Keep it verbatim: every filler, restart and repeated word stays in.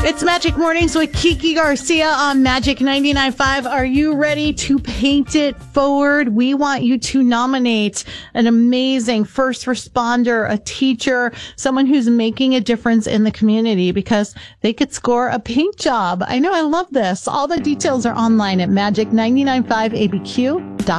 It's Magic Mornings with Kiki Garcia on Magic ninety-nine point five. Are you ready to paint it forward? We want you to nominate an amazing first responder, a teacher, someone who's making a difference in the community because they could score a paint job. I know, I love this. All the details are online at magic nine nine five A B Q dot com.